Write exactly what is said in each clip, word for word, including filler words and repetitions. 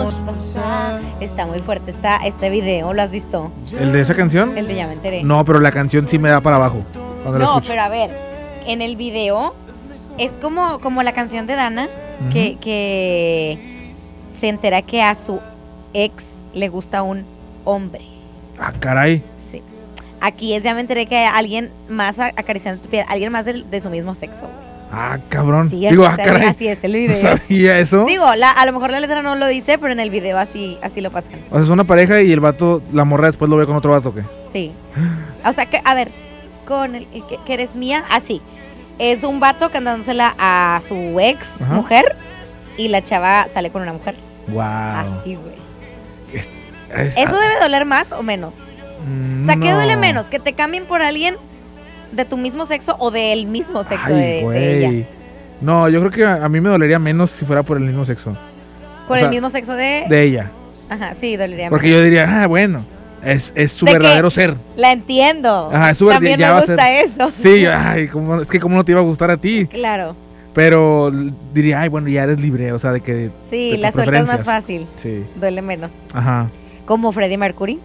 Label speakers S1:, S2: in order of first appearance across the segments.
S1: dejamos pasar. Está muy fuerte está este video, ¿lo has visto?
S2: ¿El de esa canción?
S1: El de Ya me enteré.
S2: No, pero la canción sí me da para abajo cuando la
S1: No,
S2: escucho.
S1: pero a ver, en el video es como, como la canción de Dana, uh-huh. que, que se entera que a su ex le gusta un hombre.
S2: Ah, caray.
S1: Sí. Aquí es Ya me enteré que hay alguien más acariciando tu piel, alguien más de, de su mismo sexo.
S2: Ah, cabrón.
S1: Sí,
S2: Digo,
S1: así,
S2: ah, caray.
S1: así es el video.
S2: ¿No sabía eso?
S1: Digo, la, a lo mejor la letra no lo dice, pero en el video así, así lo pasan.
S2: O sea, es una pareja y el vato, la morra después lo ve con otro vato, ¿qué?
S1: Sí. O sea, que, a ver, con el, el que, que eres mía, así. Es un vato cantándosela a su ex Ajá. mujer y la chava sale con una mujer.
S2: Wow.
S1: Así, güey.
S2: Es, es,
S1: ¿Eso debe doler más o menos?
S2: Mm,
S1: o sea, ¿qué
S2: no.
S1: duele menos? ¿Que te cambien por alguien de tu mismo sexo o del mismo sexo
S2: Ay,
S1: de, de ella?
S2: No, yo creo que a, a mí me dolería menos si fuera por el mismo sexo.
S1: ¿Por
S2: o
S1: el
S2: sea,
S1: mismo sexo de...?
S2: De ella.
S1: Ajá, sí, dolería
S2: Porque
S1: menos.
S2: yo diría, ah, bueno, es, es su
S1: ¿De
S2: verdadero
S1: qué?
S2: ser.
S1: La entiendo.
S2: Ajá, es su
S1: También
S2: ya
S1: me
S2: va
S1: gusta
S2: a ser,
S1: eso.
S2: Sí, ay, ¿cómo, es que cómo no te iba a gustar a ti.
S1: Claro.
S2: Pero diría, ay, bueno, ya eres libre, o sea, de que...
S1: Sí,
S2: de
S1: la sueltas más fácil.
S2: Sí.
S1: Duele menos.
S2: Ajá.
S1: Como Freddie Mercury,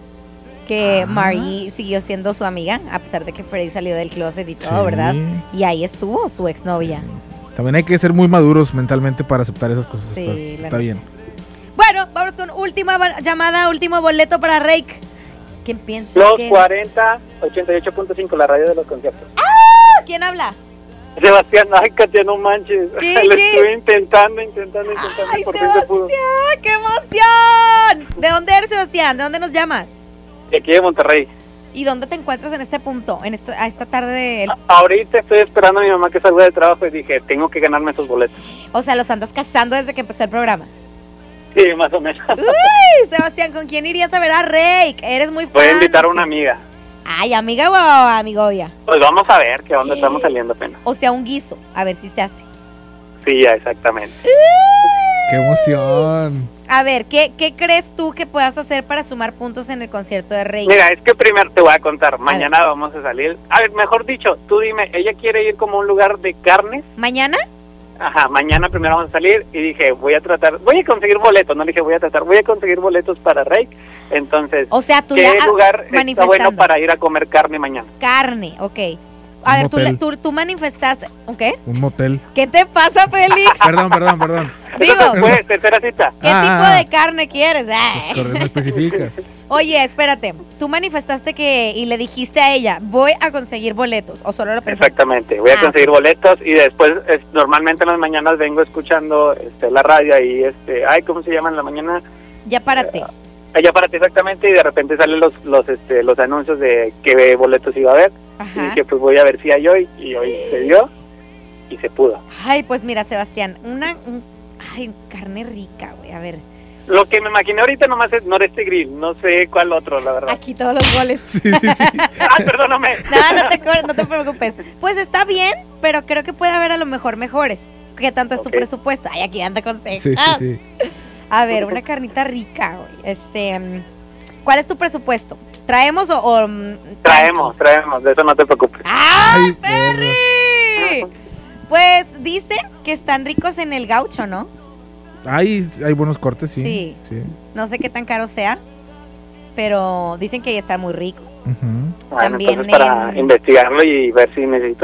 S1: que
S2: Ajá.
S1: Marie siguió siendo su amiga, a pesar de que Freddie salió del closet y todo,
S2: Sí.
S1: ¿verdad? Y ahí estuvo su exnovia.
S2: También hay que ser muy maduros mentalmente para aceptar esas cosas.
S1: Sí,
S2: está está bien.
S1: Bueno, vamos con última llamada, último boleto para Rake. ¿Quién piensa?
S3: Los cuarenta, ochenta y ocho punto cinco, la radio de los conciertos.
S1: ¡Ah! ¿Quién habla?
S3: Sebastián, ay, Katia, no manches.
S1: ¿Qué,
S3: Le
S1: qué?
S3: estuve intentando, intentando, intentando.
S1: ¡Ay,
S3: por fin
S1: Sebastián!
S3: se pudo.
S1: ¡Qué emoción! ¿De dónde eres, Sebastián? ¿De dónde nos llamas?
S3: De aquí de Monterrey.
S1: ¿Y dónde te encuentras en este punto, en esta, a esta tarde? De...
S3: Ahorita estoy esperando a mi mamá que salga del trabajo y dije, tengo que ganarme esos boletos.
S1: O sea, los andas cazando desde que empezó el programa.
S3: Sí, más o menos.
S1: Uy, Sebastián, ¿con quién irías a ver a Rake? Eres muy fan.
S3: Voy a invitar a una amiga.
S1: Ay, amiga o amigovia.
S3: Pues vamos a ver que a dónde estamos saliendo apenas.
S1: O sea, un guiso, a ver si se hace.
S3: Sí, ya, exactamente.
S2: ¡Qué emoción!
S1: A ver, ¿qué, ¿qué crees tú que puedas hacer para sumar puntos en el concierto de Rake?
S3: Mira, es que primero te voy a contar. Mañana vamos a salir. A ver, mejor dicho, tú dime, ella quiere ir como a un lugar de carnes.
S1: ¿Mañana?
S3: Ajá, mañana primero vamos a salir y dije, voy a tratar, voy a conseguir boletos, no le dije voy a tratar, voy a conseguir boletos para Rake. Entonces,
S1: o sea, tú
S3: ¿qué
S1: ya
S3: lugar está bueno para ir a comer carne mañana?
S1: Carne, ok. A
S2: Un
S1: ver, tú,
S2: motel.
S1: tú, tú manifestaste, ¿qué?
S2: Un motel.
S1: ¿Qué te pasa, Félix?
S2: Perdón, perdón, perdón.
S1: Digo,
S3: Después, tercera cita.
S1: ¿qué
S2: Ah,
S1: tipo
S2: ah.
S1: de carne quieres? Ay.
S2: Pues, corre, no especificas.
S1: Oye, espérate, tú manifestaste que y le dijiste a ella, voy a conseguir boletos, o solo lo pensaste.
S3: Exactamente, voy a
S1: Ah,
S3: conseguir boletos y después, es, normalmente en las mañanas vengo escuchando este, la radio y, este, ay, ¿cómo se llama en la mañana?
S1: Ya párate.
S3: Allá para ti exactamente y de repente salen los los este, los anuncios de qué boletos iba a haber. Y
S1: Ajá.
S3: dije, pues voy a ver si hay hoy y hoy se dio y se pudo.
S1: Ay, pues mira, Sebastián, una, un, ay, carne rica, güey, a ver.
S3: Lo que me imaginé ahorita nomás es Noreste Grill, no sé cuál otro, la verdad.
S1: Aquí todos los goles.
S2: Sí, sí, sí.
S3: Ah, perdóname.
S1: No, no te, cor- no te preocupes. Pues está bien, pero creo que puede haber a lo mejor mejores. ¿Qué tanto es tu
S3: Ok.
S1: presupuesto? Ay, aquí anda con seis.
S2: Sí, sí, sí.
S1: A ver, una carnita rica, güey. Este, mm, ¿cuál es tu presupuesto? ¿Traemos o...? o mm,
S3: Traemos, traemos, de eso no te preocupes.
S1: ¡Ay,
S2: Ay,
S1: Perry! Pues dicen que están ricos en el gaucho, ¿no?
S2: Hay, hay buenos cortes, sí.
S1: Sí.
S2: sí.
S1: No sé qué tan caro sea, pero dicen que ahí está muy rico.
S2: Ujú.
S3: Bueno,
S1: También
S3: entonces para
S1: en-
S3: investigarlo y ver si necesito